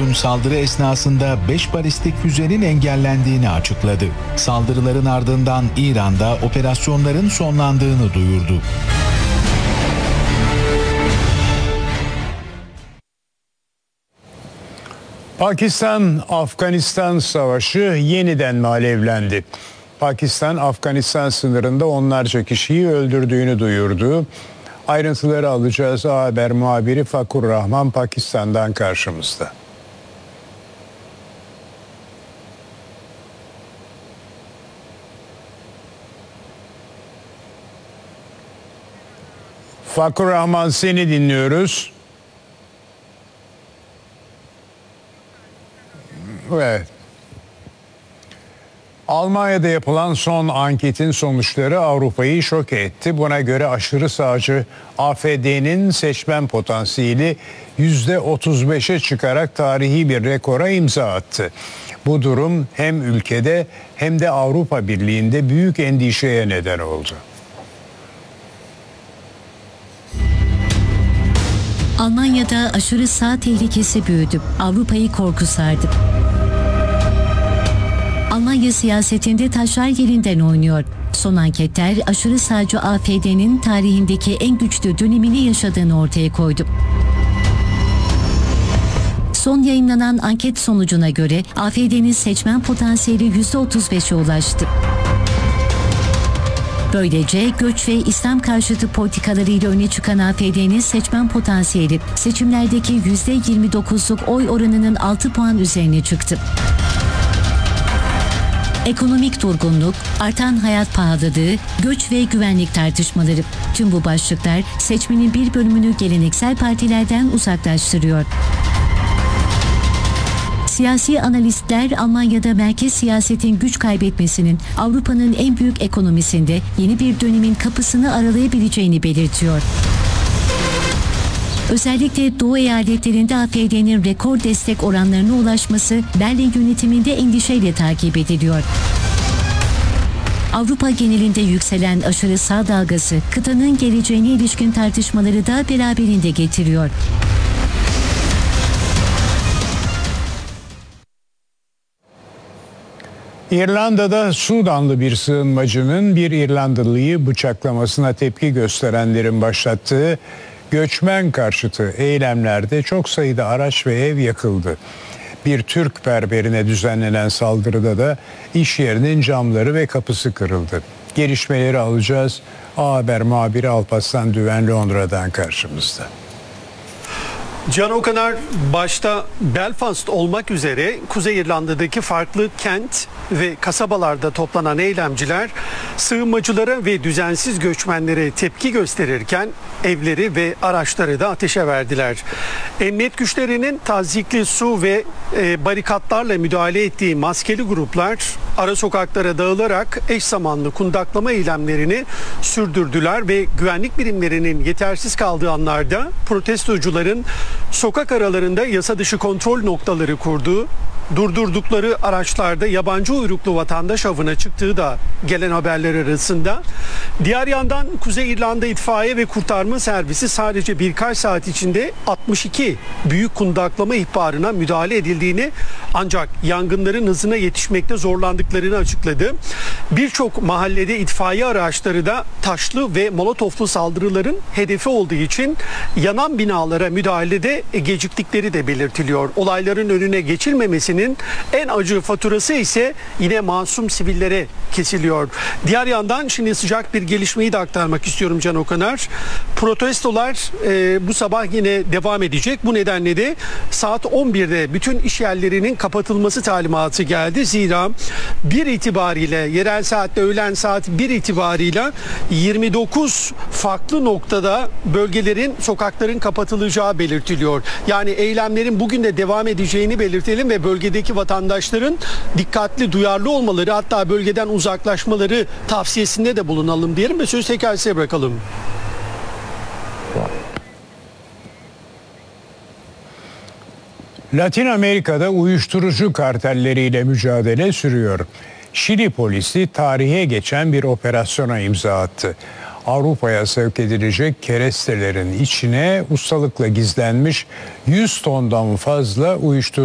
Kremlin saldırı esnasında 5 balistik füzenin engellendiğini açıkladı. Saldırıların ardından İran'da operasyonların sonlandığını duyurdu. Pakistan-Afganistan savaşı yeniden alevlendi. Pakistan, Afganistan sınırında onlarca kişiyi öldürdüğünü duyurdu. Ayrıntıları alacağız. A Haber muhabiri Fakur Rahman Pakistan'dan karşımızda. Fakur Rahman, seni dinliyoruz. Evet. Almanya'da yapılan son anketin sonuçları Avrupa'yı şok etti. Buna göre aşırı sağcı AfD'nin seçmen potansiyeli %35'e çıkarak tarihi bir rekora imza attı. Bu durum hem ülkede hem de Avrupa Birliği'nde büyük endişeye neden oldu. Almanya'da aşırı sağ tehlikesi büyüdü. Avrupa'yı korku sardı. Almanya siyasetinde taşlar yerinden oynuyor. Son anketler aşırı sağcı AfD'nin tarihindeki en güçlü dönemini yaşadığını ortaya koydu. Son yayınlanan anket sonucuna göre AfD'nin seçmen potansiyeli %35'e ulaştı. Böylece göç ve İslam karşıtı politikalarıyla öne çıkan AfD'nin seçmen potansiyeli seçimlerdeki %29'luk oy oranının 6 puan üzerine çıktı. Ekonomik durgunluk, artan hayat pahalılığı, göç ve güvenlik tartışmaları. Tüm bu başlıklar seçmenin bir bölümünü geleneksel partilerden uzaklaştırıyor. Siyasi analistler Almanya'da merkez siyasetin güç kaybetmesinin Avrupa'nın en büyük ekonomisinde yeni bir dönemin kapısını aralayabileceğini belirtiyor. Özellikle Doğu eyaletlerinde AfD'nin rekor destek oranlarına ulaşması Berlin yönetiminde endişeyle takip ediliyor. Avrupa genelinde yükselen aşırı sağ dalgası kıtanın geleceğine ilişkin tartışmaları da beraberinde getiriyor. İrlanda'da Sudanlı bir sığınmacının bir İrlandalı'yı bıçaklamasına tepki gösterenlerin başlattığı göçmen karşıtı eylemlerde çok sayıda araç ve ev yakıldı. Bir Türk berberine düzenlenen saldırıda da iş yerinin camları ve kapısı kırıldı. Gelişmeleri alacağız. A Haber muhabiri Alparslan Düven Londra'dan karşımızda. Can Okanar, başta Belfast olmak üzere Kuzey İrlanda'daki farklı kent ve kasabalarda toplanan eylemciler sığınmacılara ve düzensiz göçmenlere tepki gösterirken evleri ve araçları da ateşe verdiler. Emniyet güçlerinin tazyikli su ve barikatlarla müdahale ettiği maskeli gruplar ara sokaklara dağılarak eş zamanlı kundaklama eylemlerini sürdürdüler ve güvenlik birimlerinin yetersiz kaldığı anlarda protestocuların sokak aralarında yasa dışı kontrol noktaları kurduğu, durdurdukları araçlarda yabancı uyruklu vatandaş avına çıktığı da gelen haberler arasında. Diğer yandan Kuzey İrlanda İtfaiye ve Kurtarma Servisi sadece birkaç saat içinde 62 büyük kundaklama ihbarına müdahale edildiğini, ancak yangınların hızına yetişmekte zorlandıklarını açıkladı. Birçok mahallede itfaiye araçları da taşlı ve molotoflu saldırıların hedefi olduğu için yanan binalara müdahalede geciktikleri de belirtiliyor. Olayların önüne geçilmemesinin en acı faturası ise yine masum sivillere kesiliyor. Diğer yandan şimdi sıcak bir gelişmeyi de aktarmak istiyorum Can Okanar. Protestolar bu sabah yine devam edecek. Bu nedenle de saat 11'de bütün iş yerlerinin kapatılması talimatı geldi. Zira 1 itibariyle yerel saatte öğlen saat 1 itibariyle 29 farklı noktada bölgelerin, sokakların kapatılacağı belirtiliyor. Yani eylemlerin bugün de devam edeceğini belirtelim ve bölgedeki vatandaşların dikkatli, duyarlı olmaları, hatta bölgeden uzaklaşmaları tavsiyesinde de bulunalım diyelim ve sözü tekrar size bırakalım. Latin Amerika'da uyuşturucu kartelleriyle mücadele sürüyor. Şili polisi tarihe geçen bir operasyona imza attı. Avrupa'ya sevk edilecek kerestelerin içine ustalıkla gizlenmiş 100 tondan fazla uyuşturucu